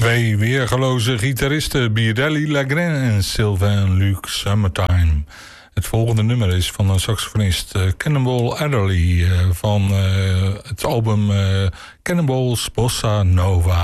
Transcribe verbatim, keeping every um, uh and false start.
Twee weergeloze gitaristen, Birelli Lagrin en Sylvain Luc Summertime. Het volgende nummer is van een saxofonist uh, Cannonball Adderley uh, van uh, het album uh, Cannonball's Bossa Nova.